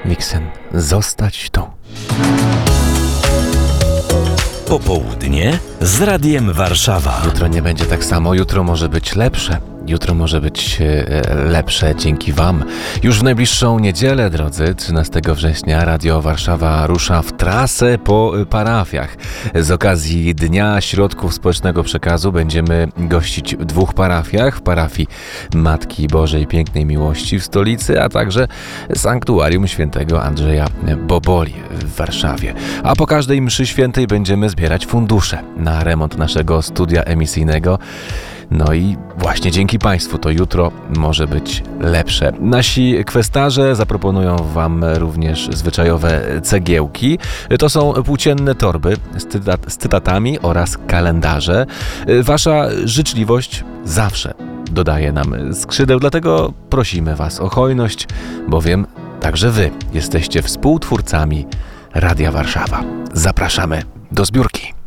Nixon, zostać tu. Popołudnie z Radiem Warszawa. Jutro nie będzie tak samo, jutro może być lepsze. Jutro może być lepsze dzięki Wam. Już w najbliższą niedzielę, drodzy, 13 września Radio Warszawa rusza w trasę po parafiach. Z okazji Dnia Środków Społecznego Przekazu będziemy gościć w 2 parafiach. W parafii Matki Bożej Pięknej Miłości w stolicy, a także Sanktuarium Świętego Andrzeja Boboli w Warszawie. A po każdej mszy świętej będziemy zbierać fundusze na remont naszego studia emisyjnego. No i właśnie dzięki Państwu to jutro może być lepsze. Nasi kwestarze zaproponują Wam również zwyczajowe cegiełki. To są płócienne torby z cytatami oraz kalendarze. Wasza życzliwość zawsze dodaje nam skrzydeł, dlatego prosimy Was o hojność, bowiem także Wy jesteście współtwórcami Radia Warszawa. Zapraszamy do zbiórki.